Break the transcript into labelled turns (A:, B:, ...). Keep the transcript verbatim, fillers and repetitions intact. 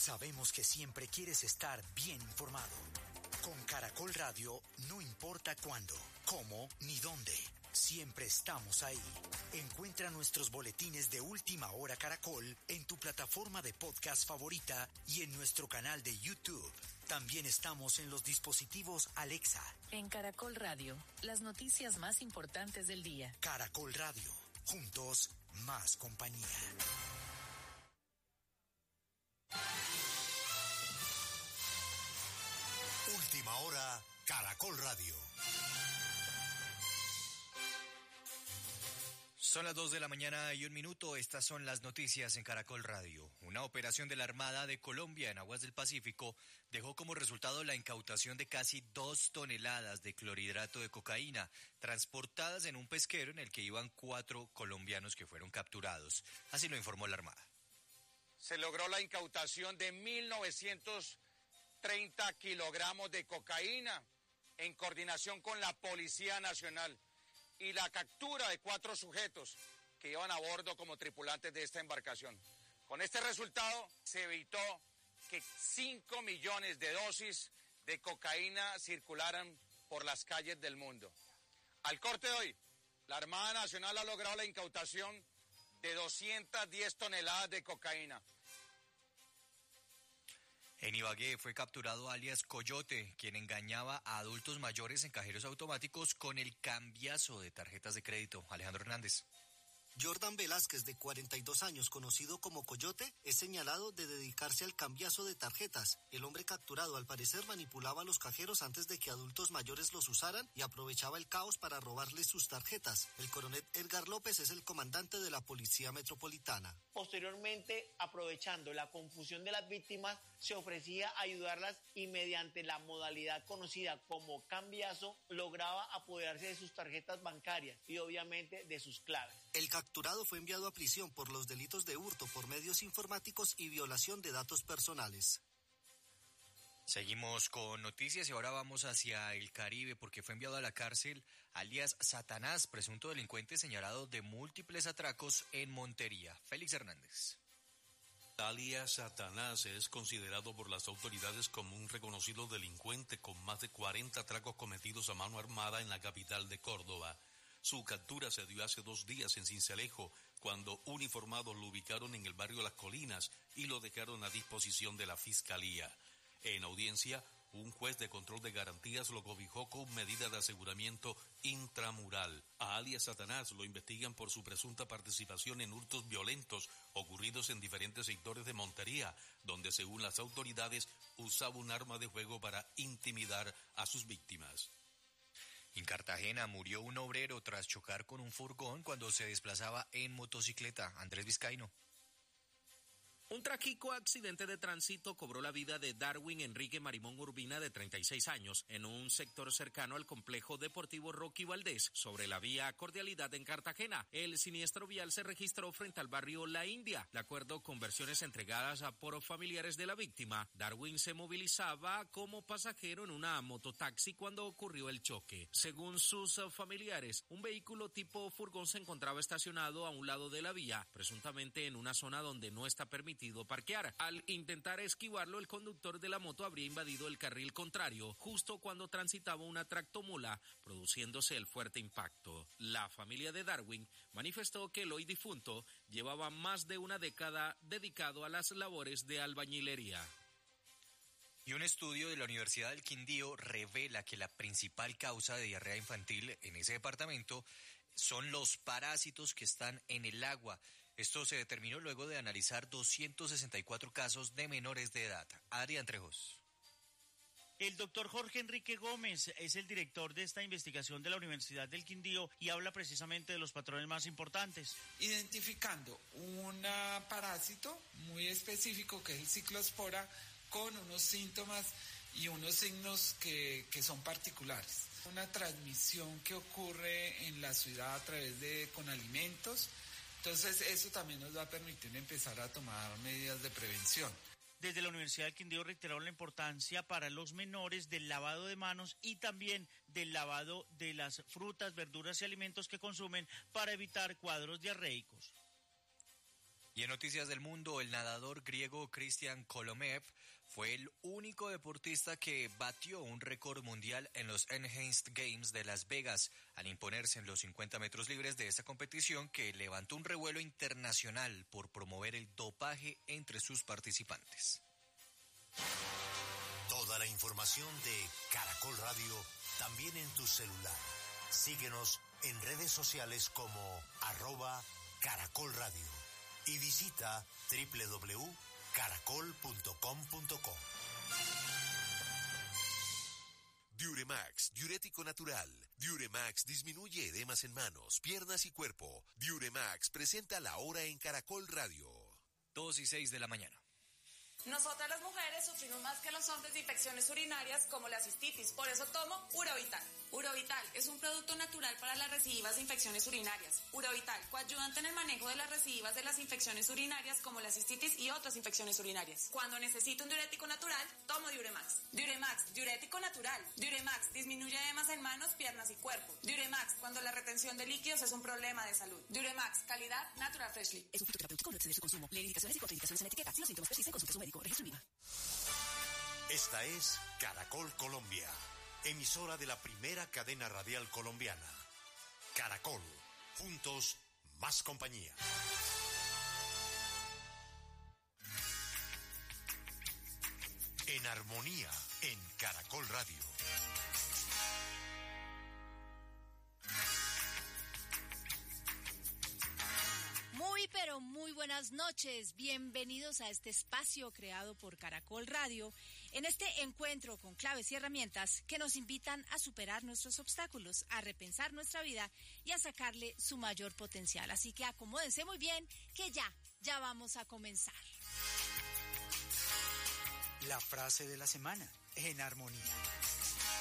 A: Sabemos que siempre quieres estar bien informado. Con Caracol Radio, no importa cuándo, cómo ni dónde, siempre estamos ahí. Encuentra nuestros boletines de Última Hora Caracol en tu plataforma de podcast favorita y en nuestro canal de YouTube. También estamos en los dispositivos Alexa.
B: En Caracol Radio, las noticias más importantes del día.
A: Caracol Radio, juntos, más compañía. Última Hora, Caracol Radio.
C: Son las dos de la mañana y un minuto. Estas son las noticias en Caracol Radio. Una operación de la Armada de Colombia en aguas del Pacífico dejó como resultado la incautación de casi dos toneladas de clorhidrato de cocaína, transportadas en un pesquero en el que iban cuatro colombianos que fueron capturados. Así lo informó la Armada.
D: Se logró la incautación de mil novecientos treinta kilogramos de cocaína en coordinación con la Policía Nacional y la captura de cuatro sujetos que iban a bordo como tripulantes de esta embarcación. Con este resultado se evitó que cinco millones de dosis de cocaína circularan por las calles del mundo. Al corte de hoy, la Armada Nacional ha logrado la incautación de doscientas diez toneladas de cocaína.
C: En Ibagué fue capturado alias Coyote, quien engañaba a adultos mayores en cajeros automáticos con el cambiazo de tarjetas de crédito. Alejandro Hernández.
E: Jordan Velázquez, de cuarenta y dos años, conocido como Coyote, es señalado de dedicarse al cambiazo de tarjetas. El hombre capturado, al parecer, manipulaba a los cajeros antes de que adultos mayores los usaran y aprovechaba el caos para robarles sus tarjetas. El coronel Edgar López es el comandante de la Policía Metropolitana.
F: Posteriormente, aprovechando la confusión de las víctimas, se ofrecía ayudarlas y mediante la modalidad conocida como cambiazo, lograba apoderarse de sus tarjetas bancarias y obviamente de sus claves.
E: El capturado fue enviado a prisión por los delitos de hurto por medios informáticos y violación de datos personales.
C: Seguimos con noticias y ahora vamos hacia el Caribe porque fue enviado a la cárcel alias Satanás, presunto delincuente señalado de múltiples atracos en Montería. Félix Hernández.
G: Alias Satanás es considerado por las autoridades como un reconocido delincuente con más de cuarenta atracos cometidos a mano armada en la capital de Córdoba. Su captura se dio hace dos días en Sincelejo, cuando uniformados lo ubicaron en el barrio Las Colinas y lo dejaron a disposición de la Fiscalía. En audiencia, un juez de control de garantías lo cobijó con medida de aseguramiento intramural. A alias Satanás lo investigan por su presunta participación en hurtos violentos ocurridos en diferentes sectores de Montería, donde según las autoridades usaba un arma de fuego para intimidar a sus víctimas.
C: En Cartagena murió un obrero tras chocar con un furgón cuando se desplazaba en motocicleta. Andrés Vizcaíno.
H: Un trágico accidente de tránsito cobró la vida de Darwin Enrique Marimón Urbina, de treinta y seis años, en un sector cercano al complejo deportivo Rocky Valdés, sobre la vía Cordialidad en Cartagena. El siniestro vial se registró frente al barrio La India. De acuerdo con versiones entregadas por familiares de la víctima, Darwin se movilizaba como pasajero en una mototaxi cuando ocurrió el choque. Según sus familiares, un vehículo tipo furgón se encontraba estacionado a un lado de la vía, presuntamente en una zona donde no está permitido parquear. Al intentar esquivarlo, el conductor de la moto habría invadido el carril contrario justo cuando transitaba una tractomula, produciéndose el fuerte impacto. La familia de Darwin manifestó que el hoy difunto llevaba más de una década dedicado a las labores de albañilería.
C: Y un estudio de la Universidad del Quindío revela que la principal causa de diarrea infantil en ese departamento son los parásitos que están en el agua. Esto se determinó luego de analizar doscientos sesenta y cuatro casos de menores de edad. Adrián Trejos.
I: El doctor Jorge Enrique Gómez es el director de esta investigación de la Universidad del Quindío y habla precisamente de los patrones más importantes.
J: Identificando un parásito muy específico que es el ciclospora con unos síntomas y unos signos que, que son particulares. Una transmisión que ocurre en la ciudad a través de con alimentos. Entonces eso también nos va a permitir empezar a tomar medidas de prevención.
I: Desde la Universidad del Quindío reiteraron la importancia para los menores del lavado de manos y también del lavado de las frutas, verduras y alimentos que consumen para evitar cuadros diarreicos.
C: Y en noticias del mundo, el nadador griego Christian Kolomev fue el único deportista que batió un récord mundial en los Enhanced Games de Las Vegas al imponerse en los cincuenta metros libres de esta competición, que levantó un revuelo internacional por promover el dopaje entre sus participantes.
A: Toda la información de Caracol Radio también en tu celular. Síguenos en redes sociales como arroba Caracol Radio y visita doble u doble u doble u punto caracol punto com punto co.
K: Diuremax, diurético natural. Diuremax disminuye edemas en manos, piernas y cuerpo. Diuremax presenta la hora en Caracol Radio.
C: dos y seis de la mañana.
L: Nosotras las mujeres sufrimos más que los hombres de infecciones urinarias como la cistitis, por eso tomo Urovital. Urovital es un producto natural para las recidivas de infecciones urinarias. Urovital, coadyuvante en el manejo de las recidivas de las infecciones urinarias como la cistitis y otras infecciones urinarias. Cuando necesito un diurético natural, tomo Diuremax. Diuremax, diurético natural. Diuremax disminuye edemas en manos, piernas y cuerpo. Diuremax, cuando la retención de líquidos es un problema de salud. Diuremax, calidad Natural Freshly.
M: Es un fitoterapéutico, no exceder su consumo. Lee indicaciones y contraindicaciones en la etiqueta. Si los síntomas persisten, consulte a su médico. Registro IVA.
A: Esta es Caracol Colombia, emisora de la primera cadena radial colombiana. Caracol, juntos, más compañía. En armonía, en Caracol Radio.
N: Muy, pero muy buenas noches. Bienvenidos a este espacio creado por Caracol Radio, en este encuentro con claves y herramientas que nos invitan a superar nuestros obstáculos, a repensar nuestra vida y a sacarle su mayor potencial. Así que acomódense muy bien, que ya, ya vamos a comenzar.
A: La frase de la semana, en armonía.